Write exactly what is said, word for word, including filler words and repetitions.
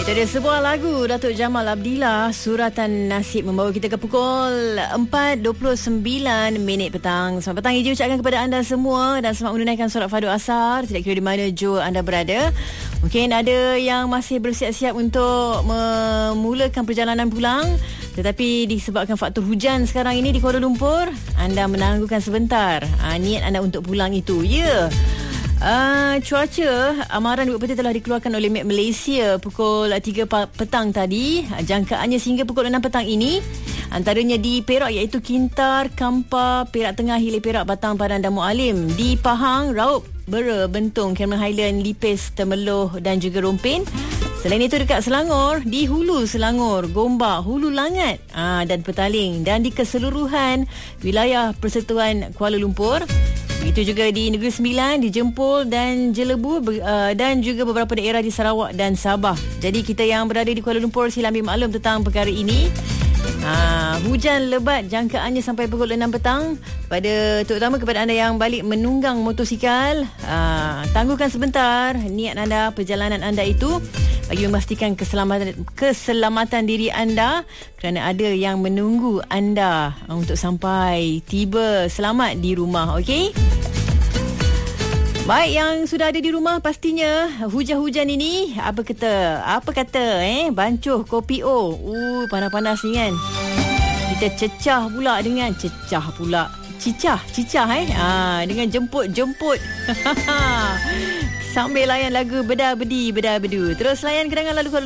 Itu dia sebuah lagu Datuk Jamal Abdillah, Suratan Nasib, membawa kita ke pukul empat dua puluh sembilan minit petang. Selamat petang Iji ucapkan kepada anda semua dan selamat menunaikan solat fardu asar, tidak kira di mana jua anda berada. Mungkin ada yang masih bersiap-siap untuk memulakan perjalanan pulang, tetapi disebabkan faktor hujan sekarang ini di Kuala Lumpur, anda menangguhkan sebentar ha, niat anda untuk pulang itu. Ya, yeah. Uh, cuaca amaran di Bukit Putih telah dikeluarkan oleh Met Malaysia pukul tiga petang tadi. Jangkaannya sehingga pukul enam petang ini, antaranya di Perak iaitu Kintar, Kampar, Perak Tengah, Hilir Perak, Batang, Padang dan Mualim. Di Pahang, Raup, Bera, Bentong, Cameron Highland, Lipis, Temeloh dan juga Rompin. Selain itu dekat Selangor, di Hulu Selangor, Gombak, Hulu Langat aa, dan Petaling, dan di keseluruhan wilayah Persekutuan Kuala Lumpur. Itu juga di Negeri Sembilan, di Jempol dan Jelebu, uh, dan juga beberapa daerah di Sarawak dan Sabah. Jadi kita yang berada di Kuala Lumpur sila ambil maklum tentang perkara ini. Ha, hujan lebat jangkaannya sampai pukul enam petang. Pada terutama kepada anda yang balik menunggang motosikal, ha, tangguhkan sebentar niat anda, perjalanan anda itu, bagi memastikan keselamatan keselamatan diri anda, kerana ada yang menunggu anda untuk sampai tiba selamat di rumah. Okey? Baik, yang sudah ada di rumah, pastinya hujan-hujan ini apa kata? Apa kata eh bancuh kopi o. Uh panas-panas ni kan. Kita cecah pula dengan cecah pula. Cicah, cicah eh. Ah dengan jemput-jemput. Sambil layan lagu Bedah Bedi Bedah Bedu. Terus layan kedengar lalu